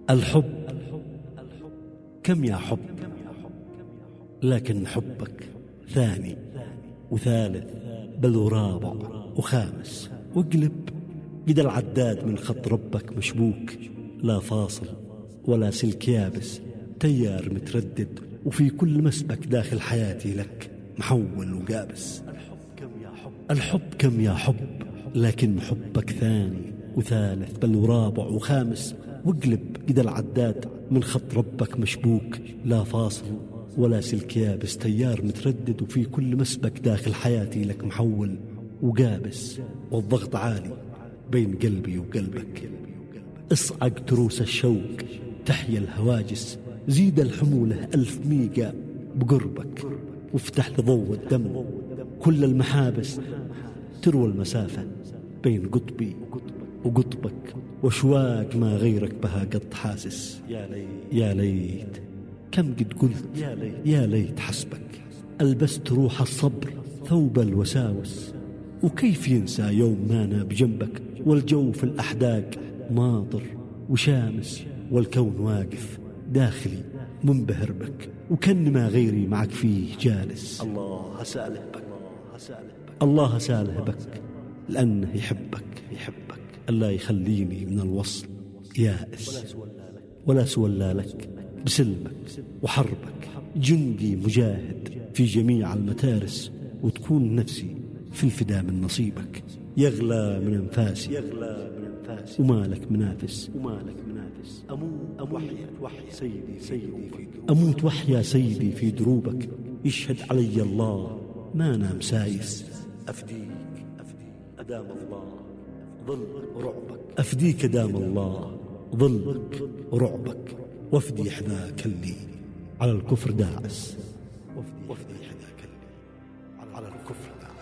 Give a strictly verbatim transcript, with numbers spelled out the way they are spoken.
الحب كم يا حب، لكن حبك ثاني وثالث بل ورابع وخامس وقلب. قد العداد من خط ربك مشبوك، لا فاصل ولا سلك يابس، تيار متردد وفي كل مسبك داخل حياتي لك محول وقابس. الحب كم يا حب، لكن حبك ثاني وثالث بل ورابع وخامس وقلب. قد العداد من خط ربك مشبوك، لا فاصل ولا سلك يابس، تيار متردد وفي كل مسبك داخل حياتي لك محول وقابس. والضغط عالي بين قلبي وقلبك، اصعق تروس الشوق تحيا الهواجس، زيد الحمولة ألف ميقا بقربك، وافتح لضوء الدم كل المحابس، تروى المسافة بين قطبي وقطبك، وشواق ما غيرك بها قط حاسس. يا ليت يا ليت كم قد قلت يا ليت, يا ليت حسبك ألبست روح الصبر ثوب الوساوس، وكيف ينسى يوم ما أنا بجنبك والجو في الأحداق ماطر وشامس، والكون واقف داخلي منبهر بك، وكن ما غيري معك فيه جالس. الله ساله بك، الله ساله بك لأنه يحبك يحبك ألا يخليني من الوصل يائس، ولا سولى لك بسلمك وحربك جندي مجاهد في جميع المتارس، وتكون نفسي في الفدا من نصيبك. يغلى من أنفاسي يغلى من أنفاسي ومالك منافس ومالك منافس. أموت وحيا وحي سيدي سيدي في دروبك، أموت وحيا سيدي في دروبك، يشهد علي الله ما نام سايس. أفديك أفديك أدام الله ظلك ورعبك، أفديك أدام الله ظلك ورعبك، وافدي حذاك اللي على الكفر داعس.